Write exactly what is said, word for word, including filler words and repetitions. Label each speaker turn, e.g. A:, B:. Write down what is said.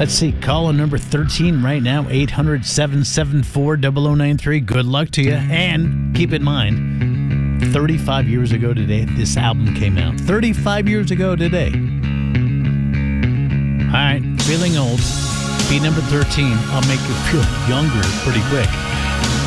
A: Let's see, caller number thirteen right now, eight hundred, seven seven four, zero zero nine three. Good luck to you. And keep in mind, thirty-five years ago today, this album came out. thirty-five years ago today. All right, feeling old. Beat number thirteen. I'll make you feel younger pretty quick.